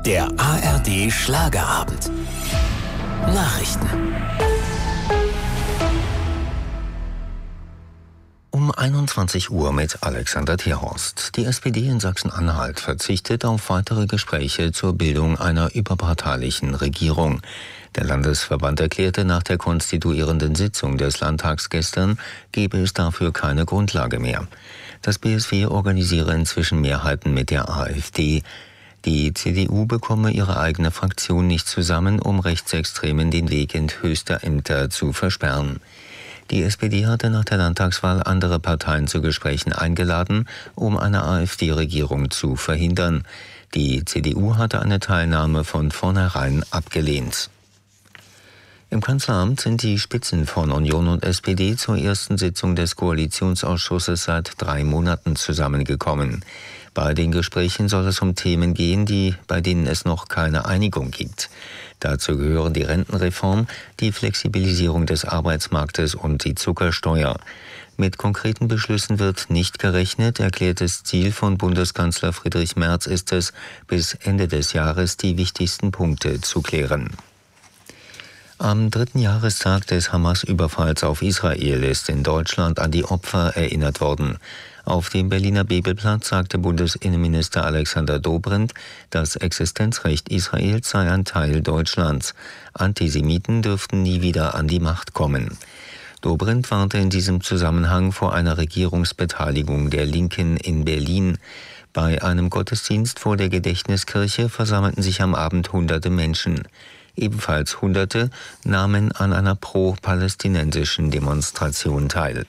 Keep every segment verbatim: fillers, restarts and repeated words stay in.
Der A R D Schlagerabend. Nachrichten. Um einundzwanzig Uhr mit Alexander Terhorst. Die S P D in Sachsen-Anhalt verzichtet auf weitere Gespräche zur Bildung einer überparteilichen Regierung. Der Landesverband erklärte nach der konstituierenden Sitzung des Landtags gestern, gebe es dafür keine Grundlage mehr. Das B S W organisiere inzwischen Mehrheiten mit der AfD. Die C D U bekomme ihre eigene Fraktion nicht zusammen, um Rechtsextremen den Weg in höchste Ämter zu versperren. Die S P D hatte nach der Landtagswahl andere Parteien zu Gesprächen eingeladen, um eine AfD-Regierung zu verhindern. Die C D U hatte eine Teilnahme von vornherein abgelehnt. Im Kanzleramt sind die Spitzen von Union und S P D zur ersten Sitzung des Koalitionsausschusses seit drei Monaten zusammengekommen. Bei den Gesprächen soll es um Themen gehen, die, bei denen es noch keine Einigung gibt. Dazu gehören die Rentenreform, die Flexibilisierung des Arbeitsmarktes und die Zuckersteuer. Mit konkreten Beschlüssen wird nicht gerechnet. Erklärtes Ziel von Bundeskanzler Friedrich Merz ist es, bis Ende des Jahres die wichtigsten Punkte zu klären. Am dritten Jahrestag des Hamas-Überfalls auf Israel ist in Deutschland an die Opfer erinnert worden. Auf dem Berliner Bebelplatz sagte Bundesinnenminister Alexander Dobrindt, das Existenzrecht Israels sei ein Teil Deutschlands. Antisemiten dürften nie wieder an die Macht kommen. Dobrindt warnte in diesem Zusammenhang vor einer Regierungsbeteiligung der Linken in Berlin. Bei einem Gottesdienst vor der Gedächtniskirche versammelten sich am Abend hunderte Menschen. Ebenfalls Hunderte nahmen an einer pro-palästinensischen Demonstration teil.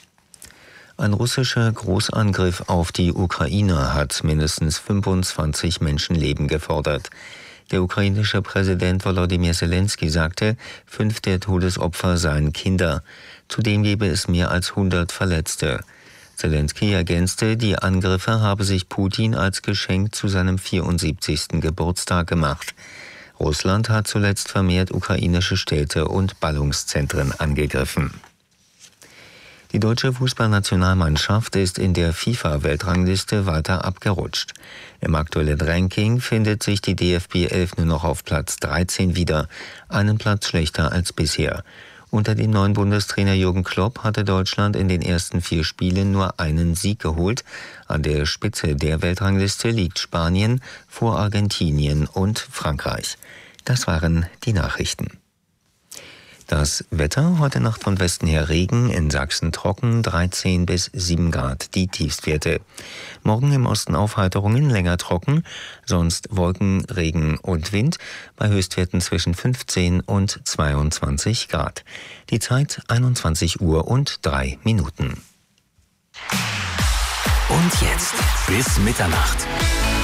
Ein russischer Großangriff auf die Ukraine hat mindestens fünfundzwanzig Menschenleben gefordert. Der ukrainische Präsident Volodymyr Zelensky sagte, fünf der Todesopfer seien Kinder. Zudem gebe es mehr als hundert Verletzte. Zelensky ergänzte, die Angriffe habe sich Putin als Geschenk zu seinem vierundsiebzigsten Geburtstag gemacht. Russland hat zuletzt vermehrt ukrainische Städte und Ballungszentren angegriffen. Die deutsche Fußballnationalmannschaft ist in der FIFA-Weltrangliste weiter abgerutscht. Im aktuellen Ranking findet sich die D F B elf nur noch auf Platz dreizehn wieder, einen Platz schlechter als bisher. Unter dem neuen Bundestrainer Jürgen Klopp hatte Deutschland in den ersten vier Spielen nur einen Sieg geholt. An der Spitze der Weltrangliste liegt Spanien vor Argentinien und Frankreich. Das waren die Nachrichten. Das Wetter, heute Nacht von Westen her Regen, in Sachsen trocken, dreizehn bis sieben Grad die Tiefstwerte. Morgen im Osten Aufheiterungen, länger trocken, sonst Wolken, Regen und Wind, bei Höchstwerten zwischen fünfzehn und zweiundzwanzig Grad. Die Zeit einundzwanzig Uhr und drei Minuten. Und jetzt bis Mitternacht.